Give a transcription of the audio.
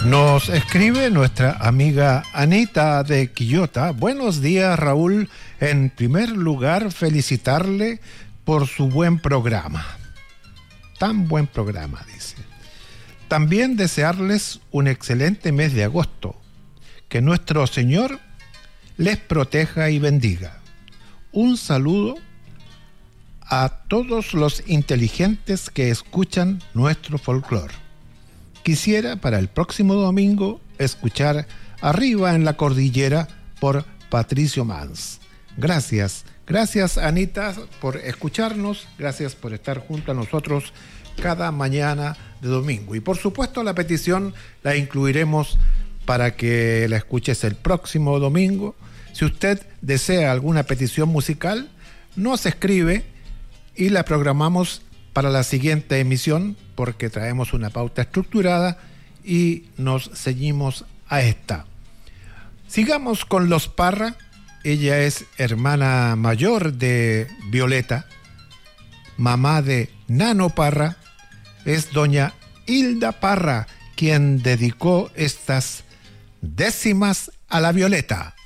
Nos escribe nuestra amiga Anita de Quillota. Buenos días, Raúl. En primer lugar, felicitarle por su buen programa. Tan buen programa, dice. También desearles un excelente mes de agosto. Que nuestro Señor les proteja y bendiga. Un saludo a todos los inteligentes que escuchan nuestro folclore. Quisiera para el próximo domingo escuchar Arriba en la Cordillera por Patricio Mans. Gracias Anita por escucharnos, gracias por estar junto a nosotros cada mañana de domingo. Y por supuesto la petición la incluiremos para que la escuches el próximo domingo. Si usted desea alguna petición musical, nos escribe y la programamos para la siguiente emisión, porque traemos una pauta estructurada y nos ceñimos a esta. Sigamos con los Parra. Ella es hermana mayor de Violeta, mamá de Nano Parra. Es doña Hilda Parra quien dedicó estas décimas a la Violeta.